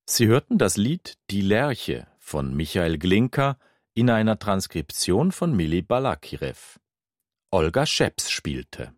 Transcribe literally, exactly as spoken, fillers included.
Sie hörten das Lied »Die Lerche« von Michael Glinka in einer Transkription von Milli Balakirew. Olga Scheps spielte.